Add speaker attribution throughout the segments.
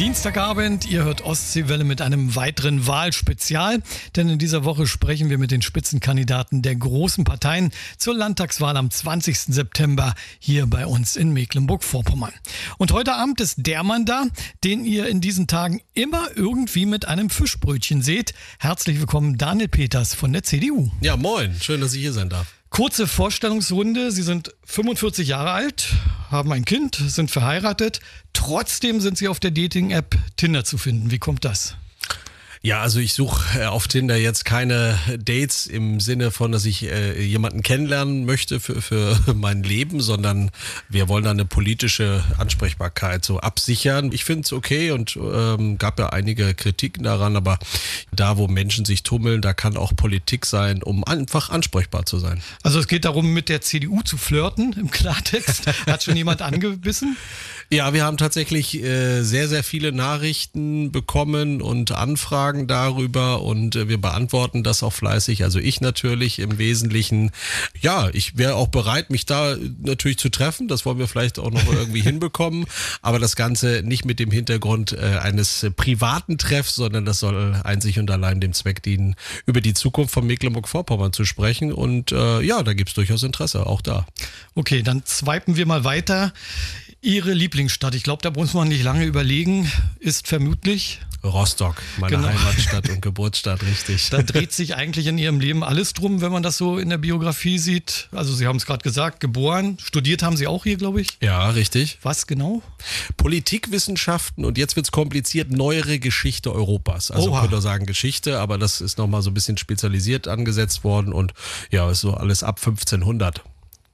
Speaker 1: Dienstagabend, ihr hört Ostseewelle mit einem weiteren Wahlspezial, denn in dieser Woche sprechen wir mit den Spitzenkandidaten der großen Parteien zur Landtagswahl am 20. September hier bei uns in Mecklenburg-Vorpommern. Und heute Abend ist der Mann da, den ihr in diesen Tagen immer irgendwie mit einem Fischbrötchen seht. Herzlich willkommen, Daniel Peters von der CDU.
Speaker 2: Ja, moin, schön, dass ich hier sein darf.
Speaker 1: Kurze Vorstellungsrunde. Sie sind 45 Jahre alt, haben ein Kind, sind verheiratet. Trotzdem sind Sie auf der Dating-App Tinder zu finden. Wie kommt das?
Speaker 2: Ja, also ich suche auf Tinder jetzt keine Dates im Sinne von, dass ich jemanden kennenlernen möchte für mein Leben, sondern wir wollen da eine politische Ansprechbarkeit so absichern. Ich finde es okay und gab ja einige Kritiken daran, aber da, wo Menschen sich tummeln, da kann auch Politik sein, um einfach ansprechbar zu sein.
Speaker 1: Also es geht darum, mit der CDU zu flirten, im Klartext. Hat schon jemand angebissen?
Speaker 2: Ja, wir haben tatsächlich sehr, sehr viele Nachrichten bekommen und Anfragen darüber und wir beantworten das auch fleißig. Also ich natürlich im Wesentlichen. Ja, ich wäre auch bereit, mich da natürlich zu treffen. Das wollen wir vielleicht auch noch irgendwie hinbekommen. Aber das Ganze nicht mit dem Hintergrund eines privaten Treffs, sondern das soll einzig und allein dem Zweck dienen, über die Zukunft von Mecklenburg-Vorpommern zu sprechen. Und ja, da gibt's durchaus Interesse, auch da.
Speaker 1: Okay, dann swipen wir mal weiter. Ihre Lieblingsstadt, ich glaube, da muss man nicht lange überlegen, ist vermutlich
Speaker 2: Rostock, meine Heimatstadt und Geburtsstadt, richtig.
Speaker 1: Da dreht sich eigentlich in Ihrem Leben alles drum, wenn man das so in der Biografie sieht. Also Sie haben es gerade gesagt, geboren, studiert haben Sie auch hier, glaube ich.
Speaker 2: Ja, richtig.
Speaker 1: Was genau?
Speaker 2: Politikwissenschaften und jetzt wird's kompliziert, neuere Geschichte Europas. Also man könnte sagen Geschichte, aber das ist nochmal so ein bisschen spezialisiert angesetzt worden und ja, ist so alles ab 1500.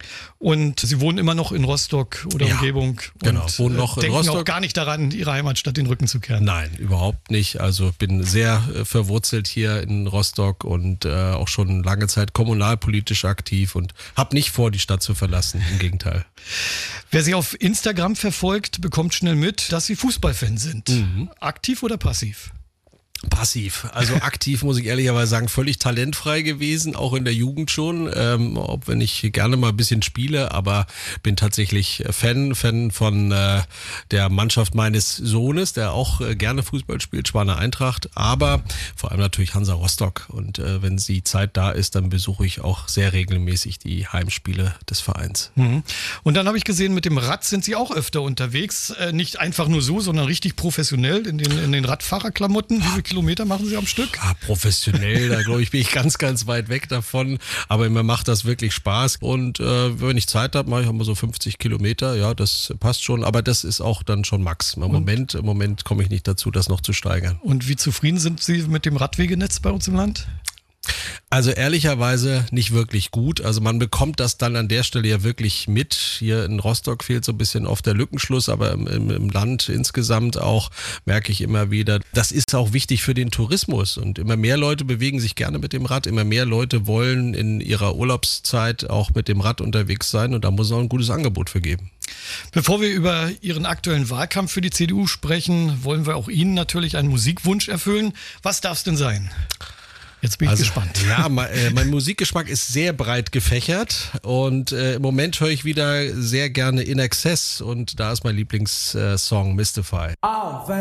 Speaker 1: Und Sie wohnen immer noch in Rostock oder Umgebung.
Speaker 2: Genau,
Speaker 1: und
Speaker 2: wohnen noch in
Speaker 1: denken
Speaker 2: Rostock.
Speaker 1: Auch gar nicht daran, Ihre Heimatstadt den Rücken zu kehren.
Speaker 2: Nein, überhaupt nicht. Also bin sehr verwurzelt hier in Rostock und auch schon lange Zeit kommunalpolitisch aktiv und habe nicht vor, die Stadt zu verlassen. Im Gegenteil.
Speaker 1: Wer Sie auf Instagram verfolgt, bekommt schnell mit, dass Sie Fußballfan sind. Aktiv oder passiv?
Speaker 2: Passiv, also aktiv muss ich ehrlicherweise sagen, völlig talentfrei gewesen, auch in der Jugend schon, auch wenn ich gerne mal ein bisschen spiele, aber bin tatsächlich Fan von der Mannschaft meines Sohnes, der auch gerne Fußball spielt, Schwaner Eintracht, aber vor allem natürlich Hansa Rostock und wenn die Zeit da ist, dann besuche ich auch sehr regelmäßig die Heimspiele des Vereins.
Speaker 1: Und dann habe ich gesehen, mit dem Rad sind Sie auch öfter unterwegs, nicht einfach nur so, sondern richtig professionell in den Radfahrerklamotten. Wie viele Kilometer machen Sie am Stück?
Speaker 2: Ja, professionell, da glaube ich, bin ich ganz, ganz weit weg davon. Aber mir macht das wirklich Spaß. Und wenn ich Zeit habe, mache ich auch mal so 50 Kilometer. Ja, das passt schon. Aber das ist auch dann schon Max. Im Moment komme ich nicht dazu, das noch zu steigern.
Speaker 1: Und wie zufrieden sind Sie mit dem Radwegenetz bei uns im Land?
Speaker 2: Also ehrlicherweise nicht wirklich gut. Also man bekommt das dann an der Stelle ja wirklich mit. Hier in Rostock fehlt so ein bisschen oft der Lückenschluss, aber im Land insgesamt auch merke ich immer wieder, das ist auch wichtig für den Tourismus und immer mehr Leute bewegen sich gerne mit dem Rad, immer mehr Leute wollen in ihrer Urlaubszeit auch mit dem Rad unterwegs sein und da muss es auch ein gutes Angebot für geben.
Speaker 1: Bevor wir über Ihren aktuellen Wahlkampf für die CDU sprechen, wollen wir auch Ihnen natürlich einen Musikwunsch erfüllen. Was darf es denn sein? Jetzt bin ich gespannt.
Speaker 2: Ja, mein Musikgeschmack ist sehr breit gefächert und im Moment höre ich wieder sehr gerne In Excess und da ist mein Lieblingssong Mystify.